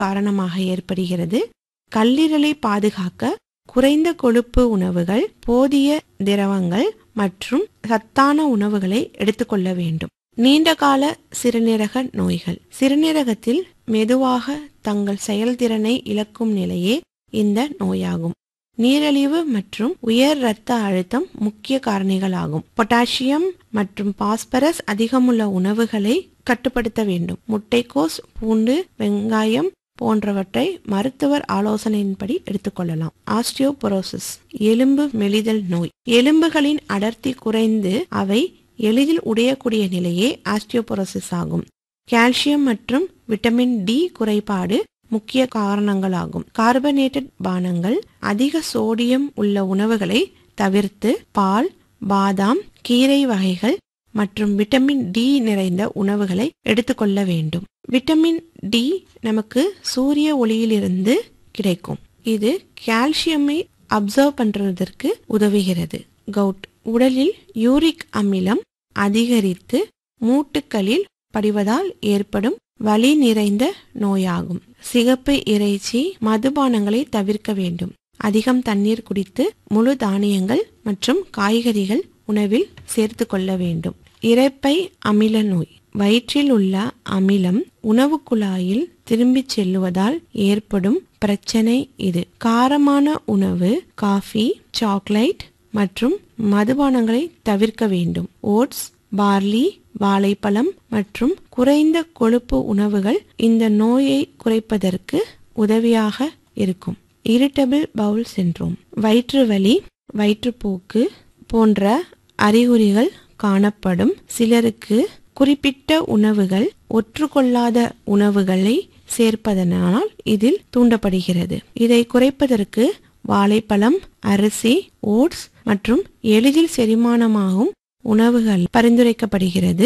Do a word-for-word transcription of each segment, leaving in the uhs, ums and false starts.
காரணமாக ஏற்படுகிறது. கல்லீரலை பாதுகாக்க குறைந்த கொழுப்பு உணவுகள், போதிய திரவங்கள் மற்றும் சத்தான உணவுகளை எடுத்துக்கொள்ள வேண்டும். நீண்டகால சிறுநீரக நோய்கள். சிறுநீரகத்தில் மெதுவாக தங்கள் செயல்திறனை இழக்கும் நிலையே இந்த நோயாகும். நீரிழிவு மற்றும் உயர் இரத்த அழுத்தம் முக்கிய காரணிகளாகும். பொட்டாசியம் மற்றும் பாஸ்பரஸ் அதிகமுள்ள உணவுகளை கட்டுப்படுத்த வேண்டும். முட்டைக்கோஸ், பூண்டு, வெங்காயம் போன்றவற்றை மருத்துவர் ஆலோசனையின்படி எடுத்துக்கொள்ளலாம். ஆஸ்டியோபோரோசிஸ், எலும்பு மெலிதல் நோய். எலும்புகளின் அடர்த்தி குறைந்து அவை எளிதில் உடையக்கூடிய நிலையே ஆஸ்டியோபோரோசிஸ் ஆகும். கால்சியம் மற்றும் விட்டமின் டி குறைபாடு முக்கிய காரணங்களாகும். கார்பனேட்டட் பானங்கள், அதிக சோடியம் உள்ள உணவுகளை தவிர்த்து பால், பாதாம், கீரை வகைகள் மற்றும் விட்டமின் டி நிறைந்த உணவுகளை எடுத்துக்கொள்ள வேண்டும். விட்டமின் டி நமக்கு சூரிய ஒளியிலிருந்து கிடைக்கும். இது கால்சியமை அப்சர்வ் பண்றதற்கு உதவுகிறது. கவுட், உடலில் யூரிக் அமிலம் அதிகரித்து மூட்டுகளில் படிவதால் ஏற்படும் வலி நிறைந்த நோயாகும். சிகப்பு இறைச்சி, மதுபானங்களை தவிர்க்க வேண்டும். அதிகம் தண்ணீர் குடித்து முழு தானியங்கள் மற்றும் காய்கறிகள் உணவில் சேர்த்து கொள்ள வேண்டும். இரைப்பை அமில நோய். வயிற்றில் உள்ள அமிலம் உணவு குழாயில் திரும்பிச் செல்லுவதால் ஏற்படும் பிரச்சனை இது. காரமான உணவு, காஃபி, சாக்லேட் மற்றும் மதுபானங்களை தவிர்க்க வேண்டும். ஓட்ஸ், பார்லி, வாழைப்பழம் மற்றும் குறைந்த கொழுப்பு உணவுகள் இந்த நோயை குறைப்பதற்கு உதவியாக இருக்கும். Irritable bowel syndrome. வயிற்று வலி, வயிற்றுப்போக்கு போன்ற அறிகுறிகள் காணப்படும் சிலருக்கு குறிப்பிட்ட உணவுகள் ஒற்றுக்கொள்ளாத உணவுகளை சேர்ப்பதனால் இதில் தூண்டப்படுகிறது. இதை குறைப்பதற்கு வாழைப்பழம், அரிசி, ஓட்ஸ் மற்றும் எளிதில் செரிமானமாகும் உணவுகள் பரிந்துரைக்கப்படுகிறது.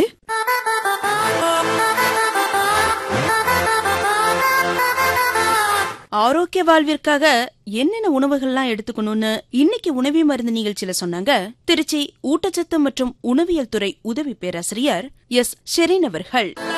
ஆரோக்கிய வாழ்விற்காக என்னென்ன உணவுகள்லாம் எடுத்துக்கணும்னு இன்னைக்கு உணவி மருந்து நிகழ்ச்சியில சொன்னாங்க திருச்சி ஊட்டச்சத்து மற்றும் உணவியல் துறை உதவி பேராசிரியர் எஸ் ஷெரீன் அவர்கள்.